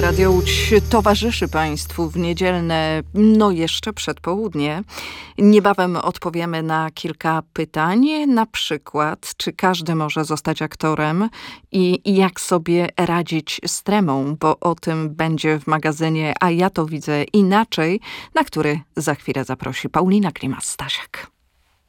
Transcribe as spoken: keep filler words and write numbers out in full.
Radio Łódź towarzyszy Państwu w niedzielne, no jeszcze przedpołudnie. Niebawem odpowiemy na kilka pytań, na przykład, czy każdy może zostać aktorem i jak sobie radzić z tremą, bo o tym będzie w magazynie A ja to widzę inaczej, na który za chwilę zaprosi Paulina Klimas-Stasiak.